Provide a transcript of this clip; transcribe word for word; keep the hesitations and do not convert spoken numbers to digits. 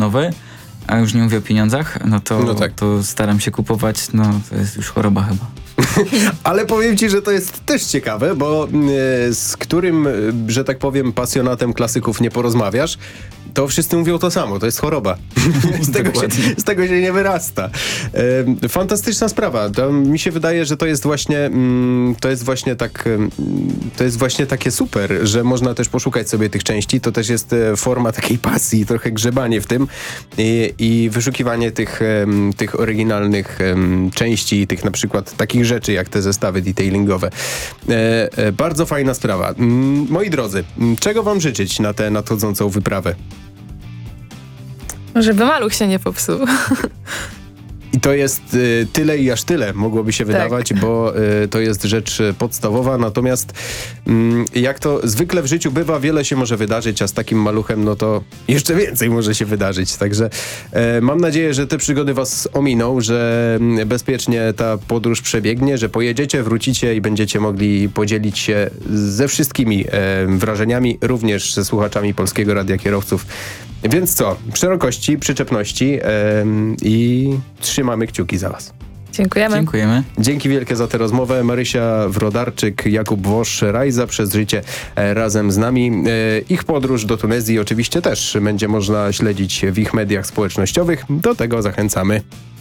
nowe, a już nie mówię o pieniądzach, no to, no tak. to staram się kupować, no to jest już choroba chyba. Ale powiem ci, że to jest też ciekawe, bo e, z którym, że tak powiem, pasjonatem klasyków nie porozmawiasz, to wszyscy mówią to samo, to jest choroba. z, tego się, z tego się nie wyrasta. E, fantastyczna sprawa. To mi się wydaje, że to jest właśnie mm, to jest właśnie tak mm, to jest właśnie takie super, że można też poszukać sobie tych części. To też jest e, forma takiej pasji, trochę grzebanie w tym i, i wyszukiwanie tych, e, tych oryginalnych e, części, tych na przykład takich rzeczy, jak te zestawy detailingowe. E, e, bardzo fajna sprawa. Mm, moi drodzy, czego wam życzyć na tę nadchodzącą wyprawę? Żeby maluch się nie popsuł. I to jest y, tyle i aż tyle, mogłoby się wydawać, tak. bo y, to jest rzecz podstawowa. Natomiast y, jak to zwykle w życiu bywa, wiele się może wydarzyć, a z takim maluchem, no to jeszcze więcej może się wydarzyć. Także y, mam nadzieję, że te przygody was ominą, że y, bezpiecznie ta podróż przebiegnie, że pojedziecie, wrócicie i będziecie mogli podzielić się ze wszystkimi y, wrażeniami, również ze słuchaczami Polskiego Radia Kierowców. Więc co? Szerokości, przyczepności yy, i trzymamy kciuki za was. Dziękujemy. Dziękujemy. Dzięki wielkie za tę rozmowę. Marysia Wrodarczyk, Jakub Wosz, Rajza przez życie e, razem z nami. E, ich podróż do Tunezji oczywiście też będzie można śledzić w ich mediach społecznościowych. Do tego zachęcamy.